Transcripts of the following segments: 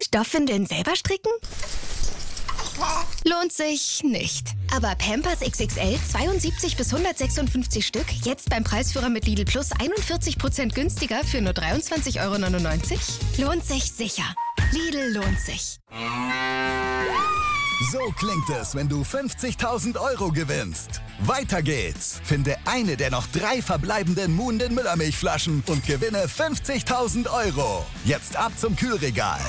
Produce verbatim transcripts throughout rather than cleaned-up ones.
Stoffwindeln selber stricken? Lohnt sich nicht. Aber Pampers X X L zweiundsiebzig bis hundertsechsundfünfzig Stück, jetzt beim Preisführer mit Lidl Plus einundvierzig Prozent günstiger für nur dreiundzwanzig Euro neunundneunzig? Lohnt sich sicher. Lidl lohnt sich. So klingt es, wenn du fünfzigtausend Euro gewinnst. Weiter geht's. Finde eine der noch drei verbleibenden Muhnden Müllermilchflaschen und gewinne fünfzigtausend Euro. Jetzt ab zum Kühlregal.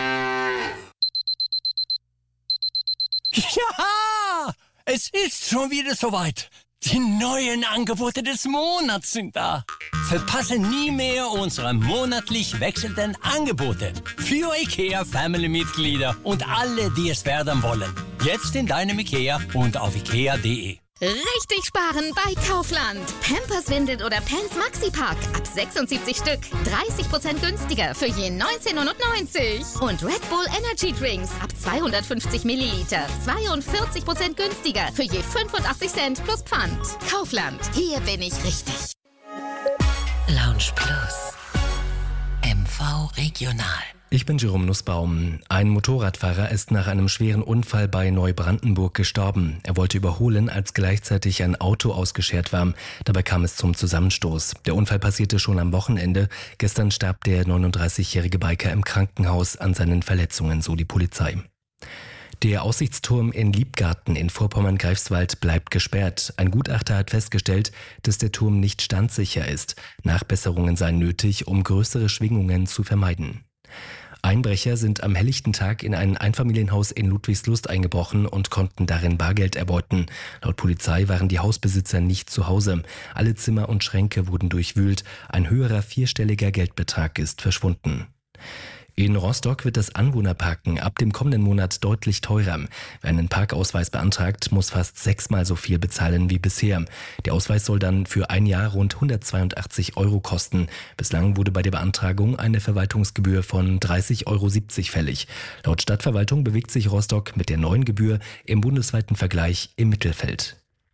Ja, es ist schon wieder soweit. Die neuen Angebote des Monats sind da. Verpasse nie mehr unsere monatlich wechselnden Angebote. Für IKEA-Family-Mitglieder und alle, die es werden wollen. Jetzt in deinem IKEA und auf ikea punkt de. Richtig sparen bei Kaufland. Pampers Windeln oder Pants Maxi-Pack ab sechsundsiebzig Stück. dreißig Prozent günstiger für je neunzehn neunundneunzig. Und Red Bull Energy Drinks ab zweihundertfünfzig Milliliter. zweiundvierzig Prozent günstiger für je fünfundachtzig Cent plus Pfand. Kaufland. Hier bin ich richtig. Lounge Plus. M V Regional. Ich bin Jerome Nussbaum. Ein Motorradfahrer ist nach einem schweren Unfall bei Neubrandenburg gestorben. Er wollte überholen, als gleichzeitig ein Auto ausgeschert war. Dabei kam es zum Zusammenstoß. Der Unfall passierte schon am Wochenende. Gestern starb der neununddreißigjährige Biker im Krankenhaus an seinen Verletzungen, so die Polizei. Der Aussichtsturm in Liebgarten in Vorpommern-Greifswald bleibt gesperrt. Ein Gutachter hat festgestellt, dass der Turm nicht standsicher ist. Nachbesserungen seien nötig, um größere Schwingungen zu vermeiden. Einbrecher sind am helllichten Tag in ein Einfamilienhaus in Ludwigslust eingebrochen und konnten darin Bargeld erbeuten. Laut Polizei waren die Hausbesitzer nicht zu Hause. Alle Zimmer und Schränke wurden durchwühlt. Ein höherer vierstelliger Geldbetrag ist verschwunden. In Rostock wird das Anwohnerparken ab dem kommenden Monat deutlich teurer. Wer einen Parkausweis beantragt, muss fast sechsmal so viel bezahlen wie bisher. Der Ausweis soll dann für ein Jahr rund hundertzweiundachtzig Euro kosten. Bislang wurde bei der Beantragung eine Verwaltungsgebühr von dreißig Euro siebzig fällig. Laut Stadtverwaltung bewegt sich Rostock mit der neuen Gebühr im bundesweiten Vergleich im Mittelfeld.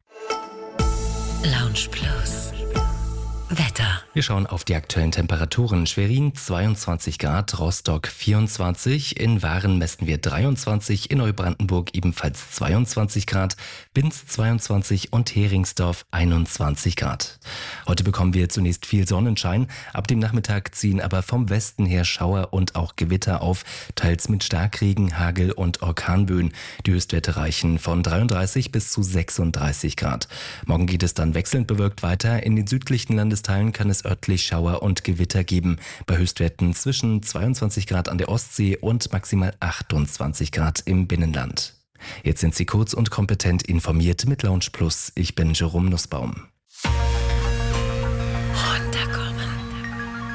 Lounge Plus. Wetter. Wir schauen auf die aktuellen Temperaturen. Schwerin zweiundzwanzig Grad, Rostock vierundzwanzig, in Waren messen wir dreiundzwanzig, in Neubrandenburg ebenfalls zweiundzwanzig Grad, Binz zweiundzwanzig und Heringsdorf einundzwanzig Grad. Heute bekommen wir zunächst viel Sonnenschein, ab dem Nachmittag ziehen aber vom Westen her Schauer und auch Gewitter auf, teils mit Starkregen, Hagel und Orkanböen. Die Höchstwerte reichen von dreiunddreißig bis zu sechsunddreißig Grad. Morgen geht es dann wechselnd bewölkt weiter. In den südlichen Landesteilen kann es örtlich Schauer und Gewitter geben. Bei Höchstwerten zwischen zweiundzwanzig Grad an der Ostsee und maximal achtundzwanzig Grad im Binnenland. Jetzt sind Sie kurz und kompetent informiert mit Lounge Plus. Ich bin Jerome Nussbaum.